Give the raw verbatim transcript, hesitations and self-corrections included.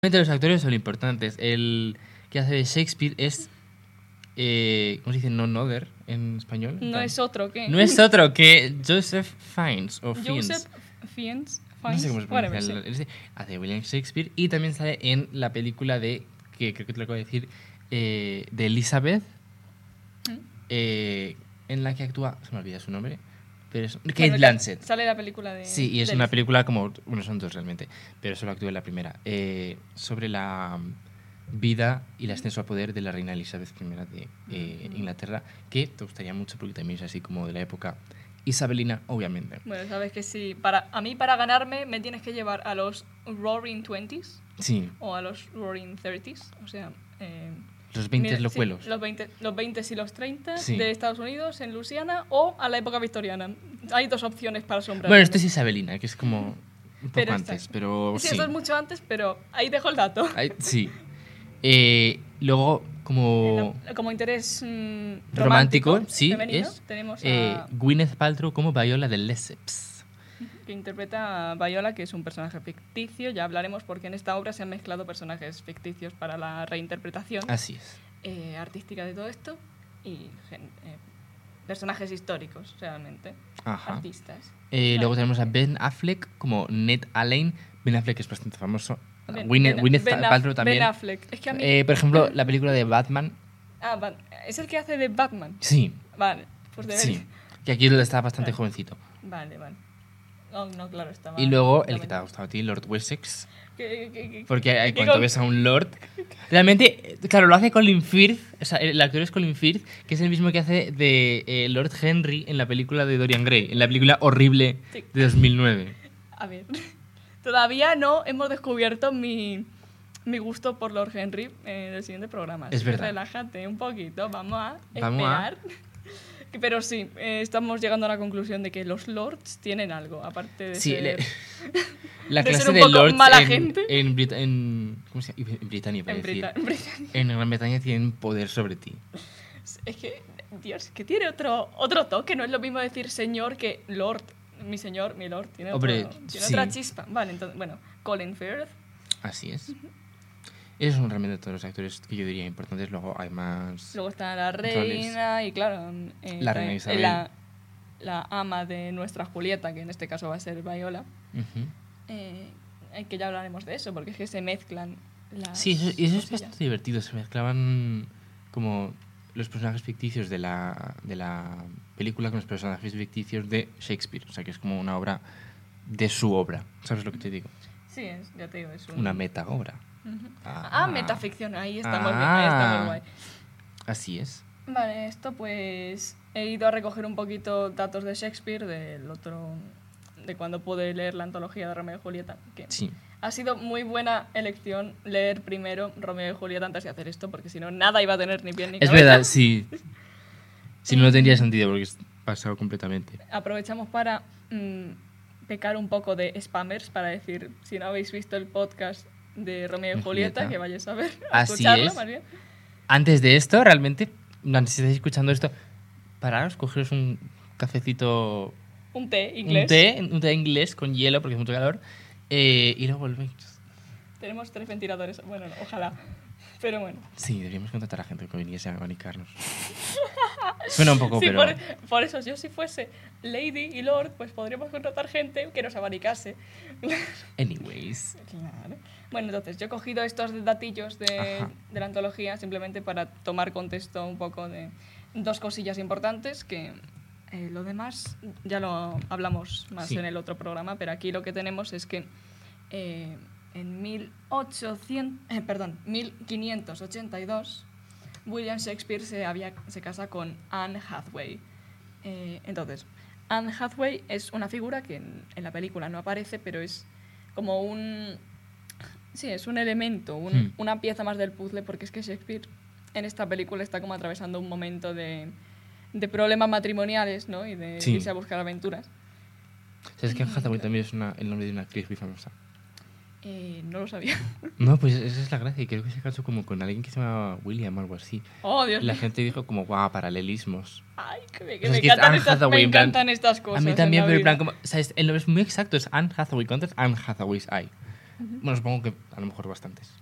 Los actores son importantes. El que hace de Shakespeare es... Eh, ¿Cómo se dice? No other en español. No es otro que... No es otro que Joseph Fiennes o Fiennes. Joseph Fiennes. No sé cómo se pronuncia. Bueno, el, sí. Hace de William Shakespeare y también sale en la película de... Que creo que te lo acabo de decir. Eh, de Elizabeth. ¿Mm? Eh, en la que actúa... Se me olvida su nombre. Pero es Kate bueno, Blanchett. Sale la película de... Sí, y es de una Elizabeth. película como... Bueno, son dos realmente, pero solo actúa en la primera. Eh, sobre la vida y el ascenso al poder de la reina Elizabeth primera de eh, Inglaterra, que te gustaría mucho porque también es así como de la época isabelina, obviamente. Bueno, sabes que sí. Para, a mí, para ganarme, me tienes que llevar a los Roaring Twenties Sí, o a los Roaring Thirties. O sea... Eh, los veinte mira, locuelos. sí, los veinte los veinte y los treinta Sí. de Estados Unidos, en Luisiana, o a la época victoriana. Hay dos opciones para sombrar. Bueno, esto es isabelina, que es como un poco Pero antes, está- pero Sí, sí. esto es mucho antes, pero ahí dejo el dato. Ay, sí. Eh, luego, como Eh, Como interés mm, romántico, romántico, sí, femenino, es tenemos eh, a, Gwyneth Paltrow como Viola de Lesseps. que interpreta a Viola, que es un personaje ficticio. Ya hablaremos porque en esta obra se han mezclado personajes ficticios para la reinterpretación Así es. eh, artística de todo esto y gen- eh, personajes históricos, realmente, Ajá. artistas. Eh, Vale. Luego tenemos a Ben Affleck como Ned Allen. Ben Affleck es bastante famoso. Ben- Gwyneth, Ben- Gwyneth Ben Aff- Paltrow también. Ben Affleck. Es que a mí... Eh, por ejemplo, la película de Batman. Ah, Bat- es el que hace de Batman. Sí, Vale, pues debería... sí. Que aquí está bastante Vale. jovencito. Vale, vale. No, no, claro, estaba... Y luego el no, que te ha gustado a ti, Lord Wessex. que- que- que- Porque eh, que cuando con- ves a un Lord. Realmente, eh, claro, lo hace Colin Firth. O sea, el actor es Colin Firth, que es el mismo que hace de eh, Lord Henry en la película de Dorian Gray. En la película horrible Sí. de dos mil nueve. A ver, todavía no hemos descubierto mi, mi gusto por Lord Henry en el siguiente programa. Es así que verdad. relájate un poquito, vamos a Vamos a- esperar. Pero sí, eh, estamos llegando a la conclusión de que los lords tienen algo, aparte de Sí, ser... le- la de clase ser un de poco Lords mala en, gente. en, Brit- en- ¿cómo se llama? En Britania, iba a en, decir. Brita- en Britania. En Gran Bretaña tienen poder sobre ti. Es que, Dios, que tiene otro, otro toque, no es lo mismo decir señor que lord. Mi señor, mi lord, tiene, Hombre, otro- tiene sí. otra chispa. Vale, entonces, bueno, Colin Firth. Así es. Esos son realmente todos los actores que yo diría importantes. Luego hay más. Luego está la roles. reina y claro, eh, La reina eh, Isabel. La, la ama de nuestra Julieta, que en este caso va a ser Viola. Ujú. Eh, eh, que ya hablaremos de eso, porque es que se mezclan las Sí, eso, y eso es cosillas. bastante divertido. Se mezclaban como los personajes ficticios de la, de la película con los personajes ficticios de Shakespeare. O sea, que es como una obra de su obra. ¿Sabes lo que te digo? Sí, es, ya te digo, es un... Una meta obra. Ujú. Ah. Ah, metaficción, ahí estamos, bien, Ah. ahí estamos guay. Así es. Vale, esto pues he ido a recoger un poquito datos de Shakespeare, del otro, de cuando pude leer la antología de Romeo y Julieta, que Sí. ha sido muy buena elección leer primero Romeo y Julieta antes de hacer esto, porque si no nada iba a tener ni pie ni Es cabeza. verdad, sí. Si no, no tendría sentido porque es pasado completamente. Aprovechamos para mm, pecar un poco de spammers, para decir, si no habéis visto el podcast de Romeo y De Julieta, Julieta. que vayáis a ver, a Así escucharlo es. más bien. Antes de esto, realmente, antes si estáis escuchando esto, pararos, cogeros un cafecito, Un té inglés. un té, un té inglés con hielo porque es mucho calor, eh, y luego volvéis. Tenemos tres ventiladores, bueno, no, ojalá, pero bueno. Sí, deberíamos contratar a gente que viniese a abanicarnos. Suena un poco, Sí, pero... por, por eso, yo si fuese Lady y Lord, pues podríamos contratar gente que nos abanicase. Anyways. Claro. Bueno, entonces, yo he cogido estos datillos de, Ajá. de la antología simplemente para tomar contexto un poco de dos cosillas importantes que eh, lo demás ya lo hablamos más Sí. en el otro programa, pero aquí lo que tenemos es que eh, en mil ochocientos, eh, perdón, mil quinientos ochenta y dos William Shakespeare se, había, se casa con Anne Hathaway. Eh, entonces, Anne Hathaway es una figura que en, en la película no aparece, pero es como un... Sí, es un elemento, un- Hmm. una pieza más del puzzle, porque es que Shakespeare en esta película está como atravesando un momento de, de problemas matrimoniales, ¿no? Y de Sí. irse a buscar aventuras. ¿Sabes que Hathaway también es una- el nombre de una actriz muy famosa? Eh, no lo sabía. No, pues esa es la gracia. Y creo que se casó como con alguien que se llamaba William o algo así. Oh, Dios La mío. gente dijo como, guau, paralelismos. Ay, que me, que O sea, me es que es encantan, Anne estas, Hathaway, me en plan- encantan estas cosas. A mí también, en la pero en vida. plan, como, ¿sabes? El nombre es muy exacto, es Anne Hathaway. ¿Cuántas Anne Hathaways hay? Bueno, supongo que a lo mejor bastantes.